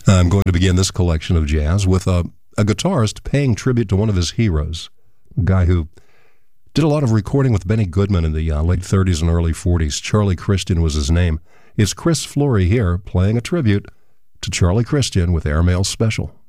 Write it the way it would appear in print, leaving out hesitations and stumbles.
I'm going to begin this collection of jazz with a guitarist paying tribute to one of his heroes, a guy who did a lot of recording with Benny Goodman in the late 30s and early 40s. Charlie Christian was his name. It's Chris Flory here playing a tribute to Charlie Christian with Airmail Special.